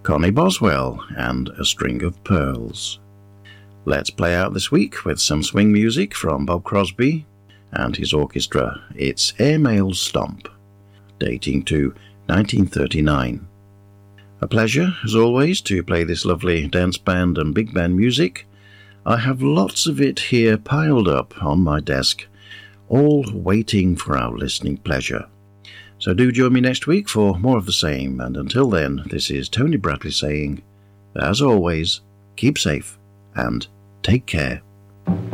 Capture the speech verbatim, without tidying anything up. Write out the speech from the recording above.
Connie Boswell and A String of Pearls. Let's play out this week with some swing music from Bob Crosby and his orchestra. It's Airmail Stomp, dating to nineteen thirty-nine. A pleasure, as always, to play this lovely dance band and big band music. I have lots of it here piled up on my desk, all waiting for our listening pleasure. So do join me next week for more of the same, and until then, this is Tony Bradley saying, as always, keep safe and take care.